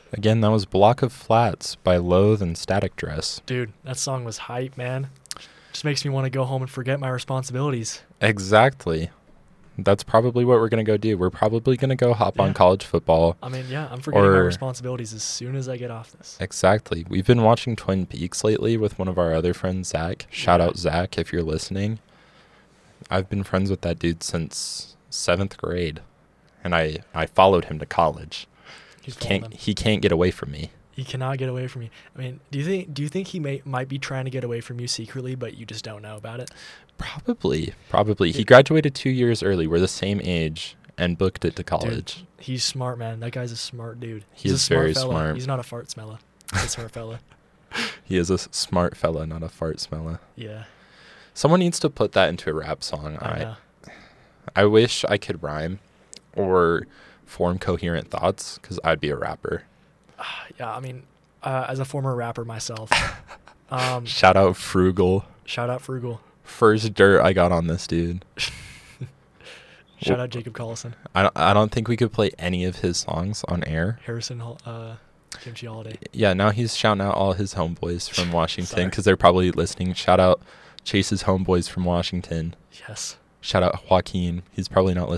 Again, that was Block of Flats by Loathe and Static Dress. Dude, that song was hype, man. Just makes me want to go home and forget my responsibilities. Exactly. That's probably what we're going to go do. We're probably going to go hop on college football. I mean, yeah, I'm forgetting my responsibilities as soon as I get off this. Exactly. We've been watching Twin Peaks lately with one of our other friends, Zach. Shout out, Zach, if you're listening. I've been friends with that dude since 7th grade, and I followed him to college. He can't get away from me. He cannot get away from you. I mean, do you think he might be trying to get away from you secretly, but you just don't know about it? Probably. He graduated 2 years early. We're the same age and booked it to college. Dude, he's smart, man. That guy's a smart dude. He's a smart very fella. smart. He's not a fart smeller. He's a smart fella. He is a smart fella, not a fart smeller. Yeah. Someone needs to put that into a rap song. I wish I could rhyme or form coherent thoughts because I'd be a rapper. Yeah, I mean, as a former rapper myself. Shout out Frugal. First dirt I got on this dude. Shout out Jacob Collison. I don't think we could play any of his songs on air. Harrison, Kimchi Holiday. Yeah, now he's shouting out all his homeboys from Washington because they're probably listening. Shout out Chase's homeboys from Washington. Yes. Shout out Joaquin. He's probably not listening.